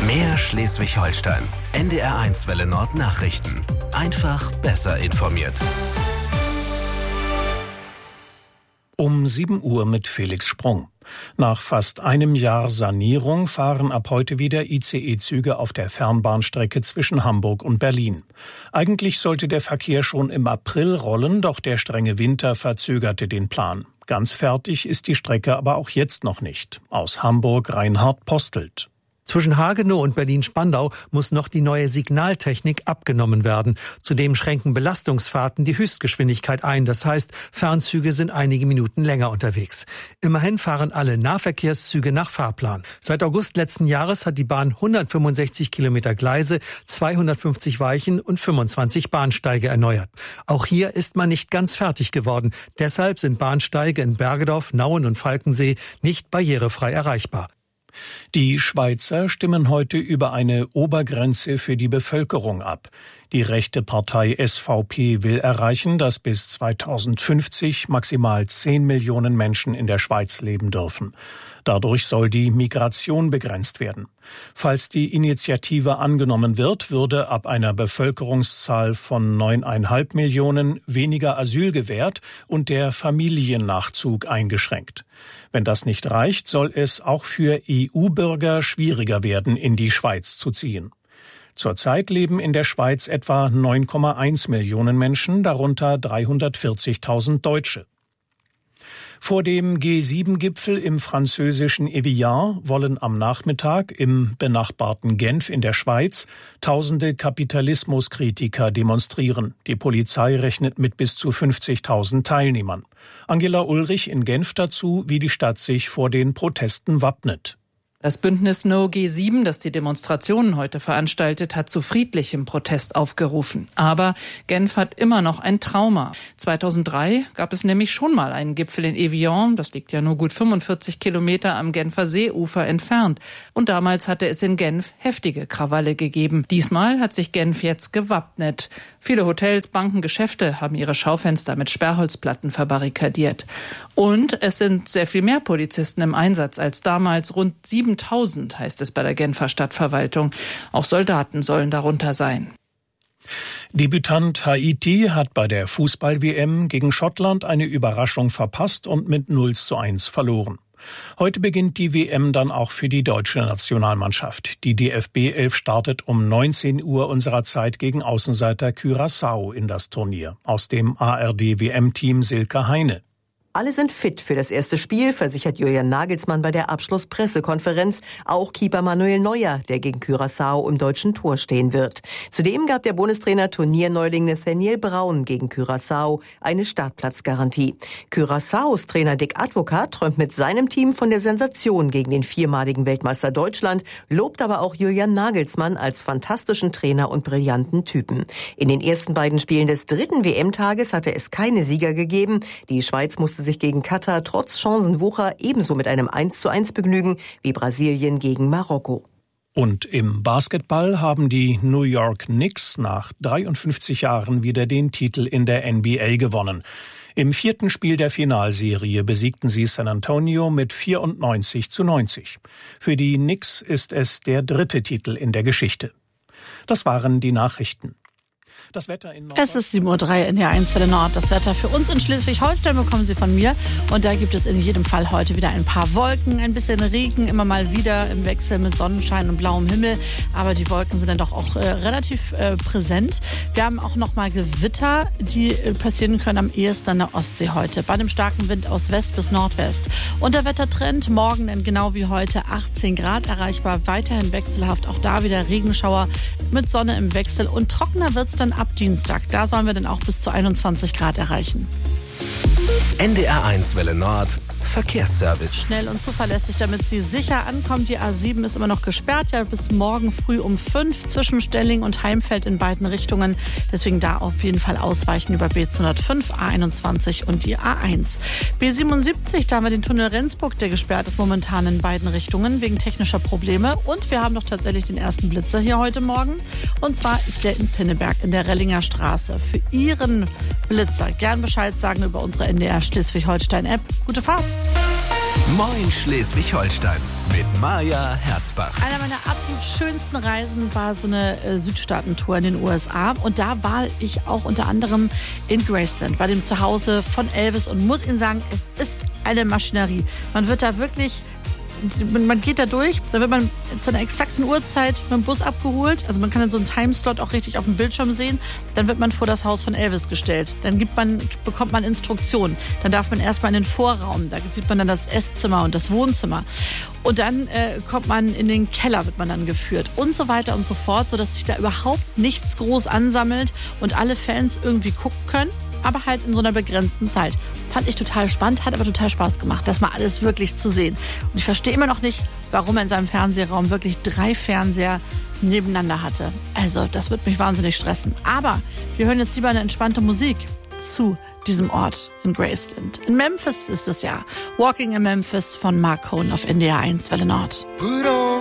Mehr Schleswig-Holstein. NDR1 Welle Nord Nachrichten. Einfach besser informiert. Um 7 Uhr mit Felix Sprung. Nach fast einem Jahr Sanierung fahren ab heute wieder ICE-Züge auf der Fernbahnstrecke zwischen Hamburg und Berlin. Eigentlich sollte der Verkehr schon im April rollen, doch der strenge Winter verzögerte den Plan. Ganz fertig ist die Strecke aber auch jetzt noch nicht. Aus Hamburg Reinhard Postelt. Zwischen Hagenow und Berlin-Spandau muss noch die neue Signaltechnik abgenommen werden. Zudem schränken Belastungsfahrten die Höchstgeschwindigkeit ein. Das heißt, Fernzüge sind einige Minuten länger unterwegs. Immerhin fahren alle Nahverkehrszüge nach Fahrplan. Seit August letzten Jahres hat die Bahn 165 Kilometer Gleise, 250 Weichen und 25 Bahnsteige erneuert. Auch hier ist man nicht ganz fertig geworden. Deshalb sind Bahnsteige in Bergedorf, Nauen und Falkensee nicht barrierefrei erreichbar. Die Schweizer stimmen heute über eine Obergrenze für die Bevölkerung ab. Die rechte Partei SVP will erreichen, dass bis 2050 maximal 10 Millionen Menschen in der Schweiz leben dürfen. Dadurch soll die Migration begrenzt werden. Falls die Initiative angenommen wird, würde ab einer Bevölkerungszahl von 9,5 Millionen weniger Asyl gewährt und der Familiennachzug eingeschränkt. Wenn das nicht reicht, soll es auch für EU-Bürger schwieriger werden, in die Schweiz zu ziehen. Zurzeit leben in der Schweiz etwa 9,1 Millionen Menschen, darunter 340.000 Deutsche. Vor dem G7-Gipfel im französischen Evian wollen am Nachmittag im benachbarten Genf in der Schweiz tausende Kapitalismuskritiker demonstrieren. Die Polizei rechnet mit bis zu 50.000 Teilnehmern. Angela Ulrich in Genf dazu, wie die Stadt sich vor den Protesten wappnet. Das Bündnis No G7, das die Demonstrationen heute veranstaltet, hat zu friedlichem Protest aufgerufen. Aber Genf hat immer noch ein Trauma. 2003 gab es nämlich schon mal einen Gipfel in Evian. Das liegt ja nur gut 45 Kilometer am Genfer Seeufer entfernt. Und damals hatte es in Genf heftige Krawalle gegeben. Diesmal hat sich Genf jetzt gewappnet. Viele Hotels, Banken, Geschäfte haben ihre Schaufenster mit Sperrholzplatten verbarrikadiert. Und es sind sehr viel mehr Polizisten im Einsatz als damals. Rund 7.000 heißt es bei der Genfer Stadtverwaltung. Auch Soldaten sollen darunter sein. Debütant Haiti hat bei der Fußball-WM gegen Schottland eine Überraschung verpasst und mit 0:1 verloren. Heute beginnt die WM dann auch für die deutsche Nationalmannschaft. Die DFB 11 startet um 19 Uhr unserer Zeit gegen Außenseiter Curaçao in das Turnier. Aus dem ARD-WM-Team Silke Heine. Alle sind fit für das erste Spiel, versichert Julian Nagelsmann bei der Abschlusspressekonferenz. Auch Keeper Manuel Neuer, der gegen Curaçao im deutschen Tor stehen wird. Zudem gab der Bundestrainer Turnierneuling Nathaniel Braun gegen Curaçao eine Startplatzgarantie. Curaçaos Trainer Dick Advocat träumt mit seinem Team von der Sensation gegen den viermaligen Weltmeister Deutschland, lobt aber auch Julian Nagelsmann als fantastischen Trainer und brillanten Typen. In den ersten beiden Spielen des dritten WM-Tages hatte es keine Sieger gegeben. Die Schweiz musste sich gegen Katar trotz Chancenwucher ebenso mit einem 1:1 begnügen wie Brasilien gegen Marokko. Und im Basketball haben die New York Knicks nach 53 Jahren wieder den Titel in der NBA gewonnen. Im 4. Spiel der Finalserie besiegten sie San Antonio mit 94:90. Für die Knicks ist es der 3. Titel in der Geschichte. Das waren die Nachrichten. Das Wetter in Es ist 7:03 Uhr in der 1 Welle Nord. Das Wetter für uns in Schleswig-Holstein bekommen Sie von mir. Und da gibt es in jedem Fall heute wieder ein paar Wolken, ein bisschen Regen, immer mal wieder im Wechsel mit Sonnenschein und blauem Himmel. Aber die Wolken sind dann doch auch relativ präsent. Wir haben auch noch mal Gewitter, die passieren können am ehesten an der Ostsee heute. Bei einem starken Wind aus West bis Nordwest. Und der Wettertrend morgen dann genau wie heute 18 Grad erreichbar. Weiterhin wechselhaft. Auch da wieder Regenschauer mit Sonne im Wechsel. Und trockener wird es dann ab Dienstag. Da sollen wir dann auch bis zu 21 Grad erreichen. NDR1 Welle Nord Verkehrsservice. Schnell und zuverlässig, damit Sie sicher ankommen. Die A7 ist immer noch gesperrt, ja bis morgen früh um 5 zwischen Stelling und Heimfeld in beiden Richtungen. Deswegen da auf jeden Fall ausweichen über B205, A21 und die A1. B77, da haben wir den Tunnel Rendsburg, der gesperrt ist momentan in beiden Richtungen wegen technischer Probleme. Und wir haben doch tatsächlich den ersten Blitzer hier heute Morgen. Und zwar ist der in Pinneberg in der Rellinger Straße. Für Ihren Blitzer gern Bescheid sagen über unsere NDR Schleswig-Holstein-App. Gute Fahrt! Moin Schleswig-Holstein mit Maja Herzbach. Einer meiner absolut schönsten Reisen war so eine Südstaaten-Tour in den USA. Und da war ich auch unter anderem in Graceland, bei dem Zuhause von Elvis. Und muss Ihnen sagen, es ist eine Maschinerie. Man wird da wirklich... Man geht da durch, da wird man zu einer exakten Uhrzeit mit dem Bus abgeholt. Also man kann dann so einen Timeslot auch richtig auf dem Bildschirm sehen. Dann wird man vor das Haus von Elvis gestellt. Dann bekommt man Instruktionen. Dann darf man erstmal in den Vorraum. Da sieht man dann das Esszimmer und das Wohnzimmer. Und dann kommt man in den Keller, wird man dann geführt. Und so weiter und so fort, sodass sich da überhaupt nichts groß ansammelt und alle Fans irgendwie gucken können. Aber halt in so einer begrenzten Zeit. Fand ich total spannend, hat aber total Spaß gemacht, das mal alles wirklich zu sehen. Und ich verstehe immer noch nicht, warum er in seinem Fernsehraum wirklich 3 Fernseher nebeneinander hatte. Also, das wird mich wahnsinnig stressen. Aber wir hören jetzt lieber eine entspannte Musik zu diesem Ort in Graceland. In Memphis ist es ja. Walking in Memphis von Mark Cohn auf NDR 1 Welle Nord.